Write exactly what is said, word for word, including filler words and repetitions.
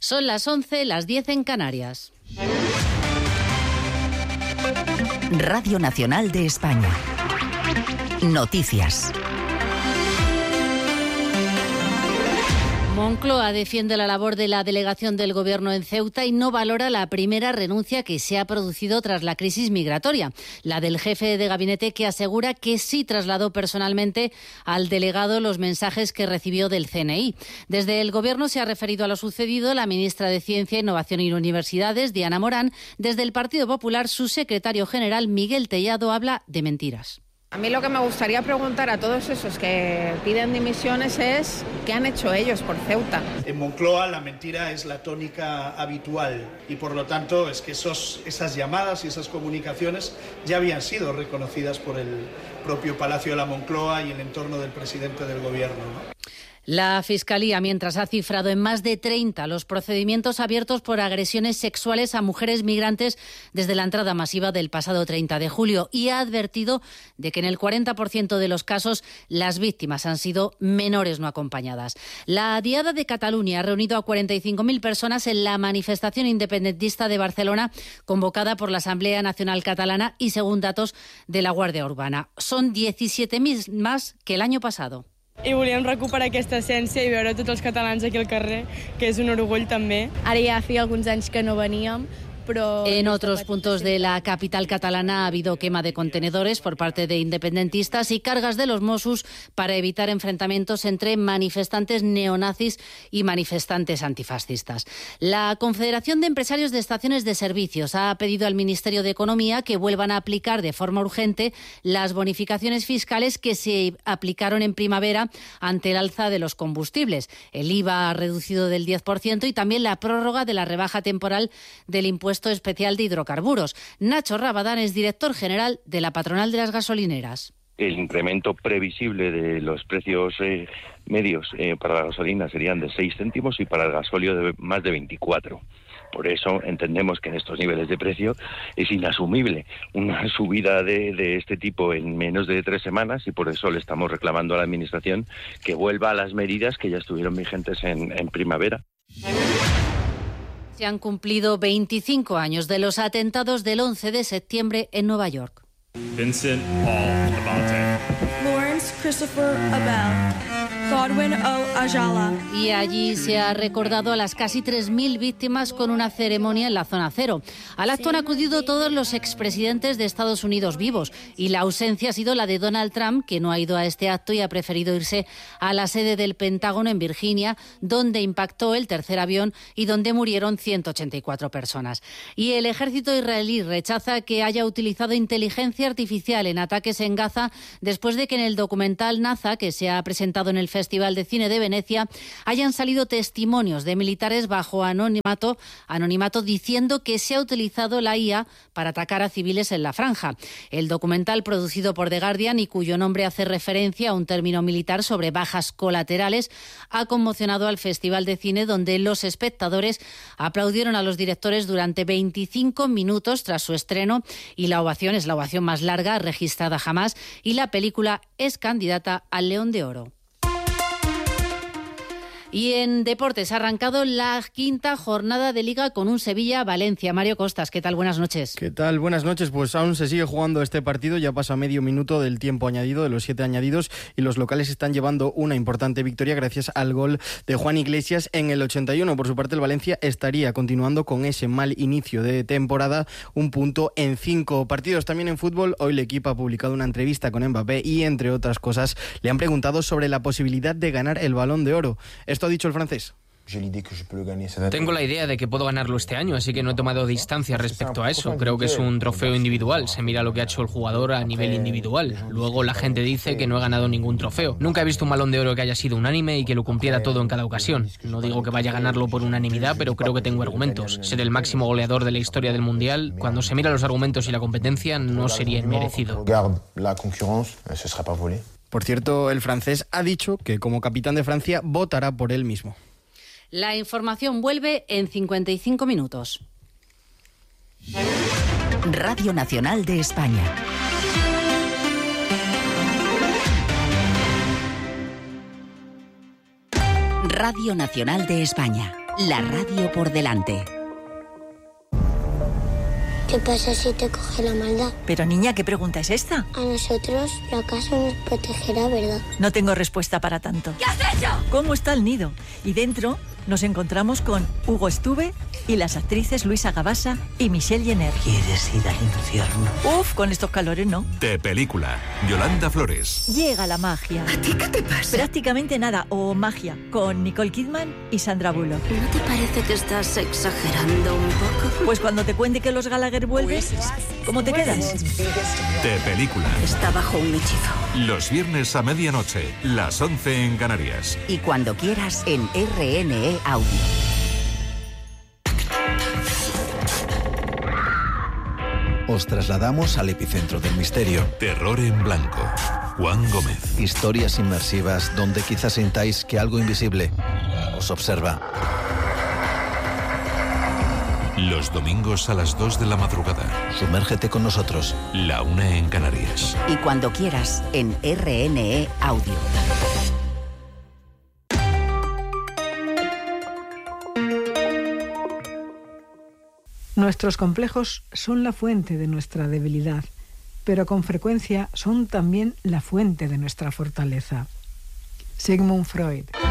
Son las once, las diez en Canarias. Radio Nacional de España. Noticias. Moncloa defiende la labor de la delegación del Gobierno en Ceuta y no valora la primera renuncia que se ha producido tras la crisis migratoria, la del jefe de gabinete, que asegura que sí trasladó personalmente al delegado los mensajes que recibió del C N I. Desde el Gobierno se ha referido a lo sucedido la ministra de Ciencia, Innovación y Universidades, Diana Morán. Desde el Partido Popular, su secretario general, Miguel Tellado, habla de mentiras. A mí lo que me gustaría preguntar a todos esos que piden dimisiones es ¿qué han hecho ellos por Ceuta? En Moncloa la mentira es la tónica habitual y por lo tanto es que esos, esas llamadas y esas comunicaciones ya habían sido reconocidas por el propio Palacio de la Moncloa y el entorno del presidente del Gobierno, ¿no? La Fiscalía, mientras, ha cifrado en más de treinta los procedimientos abiertos por agresiones sexuales a mujeres migrantes desde la entrada masiva del pasado treinta de julio y ha advertido de que en el cuarenta por ciento de los casos las víctimas han sido menores no acompañadas. La Diada de Cataluña ha reunido a cuarenta y cinco mil personas en la manifestación independentista de Barcelona convocada por la Asamblea Nacional Catalana y según datos de la Guàrdia Urbana. Son diecisiete mil más que el año pasado. I volíem recuperar aquesta essència i veure tots els catalans aquí al carrer, que és un orgull també. Ara ja feia alguns anys que no veníem. En otros puntos de la capital catalana ha habido quema de contenedores por parte de independentistas y cargas de los Mossos para evitar enfrentamientos entre manifestantes neonazis y manifestantes antifascistas. La Confederación de Empresarios de Estaciones de Servicios ha pedido al Ministerio de Economía que vuelvan a aplicar de forma urgente las bonificaciones fiscales que se aplicaron en primavera ante el alza de los combustibles. El I V A reducido del diez por ciento y también la prórroga de la rebaja temporal del impuesto especial de hidrocarburos. Nacho Rabadán es director general de la Patronal de las Gasolineras. El incremento previsible de los precios eh, medios eh, para la gasolina serían de seis céntimos y para el gasóleo de más de veinticuatro. Por eso entendemos que en estos niveles de precio es inasumible una subida de, de este tipo en menos de tres semanas y por eso le estamos reclamando a la Administración que vuelva a las medidas que ya estuvieron vigentes en, en primavera. Se han cumplido veinticinco años de los atentados del once de septiembre en Nueva York. Vincent Paul Abate. Lawrence Christopher Abel. Godwin O. Ayala. Y allí se ha recordado a las casi tres mil víctimas con una ceremonia en la zona cero. Al acto han acudido todos los expresidentes de Estados Unidos vivos y la ausencia ha sido la de Donald Trump, que no ha ido a este acto y ha preferido irse a la sede del Pentágono en Virginia, donde impactó el tercer avión y donde murieron ciento ochenta y cuatro personas. Y el ejército israelí rechaza que haya utilizado inteligencia artificial en ataques en Gaza después de que en el documental Naza, que se ha presentado en el Festival de Cine de Venecia, hayan salido testimonios de militares bajo anonimato, anonimato diciendo que se ha utilizado la I A para atacar a civiles en la franja. El documental, producido por The Guardian y cuyo nombre hace referencia a un término militar sobre bajas colaterales, ha conmocionado al Festival de Cine, donde los espectadores aplaudieron a los directores durante veinticinco minutos tras su estreno y la ovación es la ovación más larga registrada jamás y la película es candidata al León de Oro. Y en deportes ha arrancado la quinta jornada de Liga con un Sevilla-Valencia. Mario Costas, ¿qué tal? Buenas noches. ¿Qué tal? Buenas noches. Pues aún se sigue jugando este partido, ya pasa medio minuto del tiempo añadido, de los siete añadidos, y los locales están llevando una importante victoria gracias al gol de Juan Iglesias en el ochenta y uno. Por su parte, el Valencia estaría continuando con ese mal inicio de temporada, un punto en cinco partidos. También en fútbol, hoy el equipo ha publicado una entrevista con Mbappé y, entre otras cosas, le han preguntado sobre la posibilidad de ganar el Balón de Oro. Esto ha dicho el francés. Tengo la idea de que puedo ganarlo este año, así que no he tomado distancia respecto a eso. Creo que es un trofeo individual, se mira lo que ha hecho el jugador a nivel individual. Luego la gente dice que no he ganado ningún trofeo. Nunca he visto un Balón de Oro que haya sido unánime y que lo cumpliera todo en cada ocasión. No digo que vaya a ganarlo por unanimidad, pero creo que tengo argumentos. Ser el máximo goleador de la historia del Mundial, cuando se mira los argumentos y la competencia, no sería inmerecido. Por cierto, el francés ha dicho que como capitán de Francia votará por él mismo. La información vuelve en cincuenta y cinco minutos. Radio Nacional de España. Radio Nacional de España. La radio por delante. ¿Qué pasa si te coge la maldad? Pero niña, ¿qué pregunta es esta? A nosotros la casa nos protegerá, ¿verdad? No tengo respuesta para tanto. ¿Qué has hecho? ¿Cómo está el nido? Y dentro nos encontramos con Hugo Estuve y las actrices Luisa Gabasa y Michelle Jenner. ¿Quieres ir al infierno? Uf, con estos calores no. De película, Yolanda Flores. Llega la magia. ¿A ti qué te pasa? Prácticamente nada, o magia, con Nicole Kidman y Sandra Bullock. ¿No te parece que estás exagerando un poco? Pues cuando te cuente que los Gallagher vuelven, ¿cómo te quedas? De película. Está bajo un hechizo. Los viernes a medianoche, las once en Canarias. Y cuando quieras en R N E Audio. Os trasladamos al epicentro del misterio. Terror en blanco. Juan Gómez. Historias inmersivas donde quizás sintáis que algo invisible os observa. Los domingos a las dos de la madrugada. Sumérgete con nosotros. La una en Canarias. Y cuando quieras en R N E Audio. Nuestros complejos son la fuente de nuestra debilidad, pero con frecuencia son también la fuente de nuestra fortaleza. Sigmund Freud.